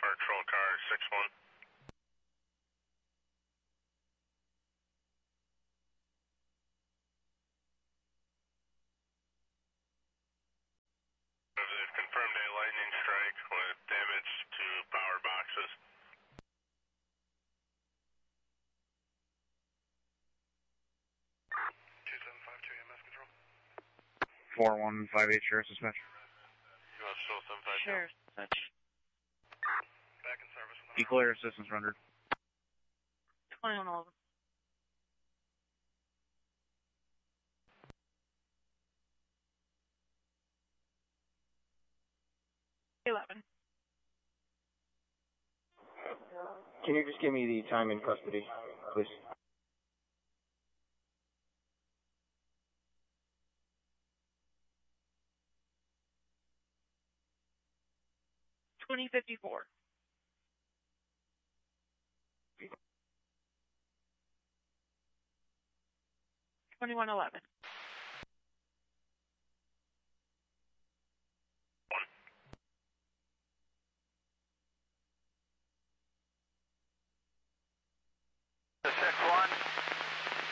Patrol car 6-1. They've confirmed a lightning strike with damage to power boxes. 2752 EMS control. 4158 Sheriff's Dispatch. You want still 752? Sheriff's Dispatch. Back in service with Equal air assistance rendered. 2111. Can you just give me the time in custody, please? $20.54. 2111.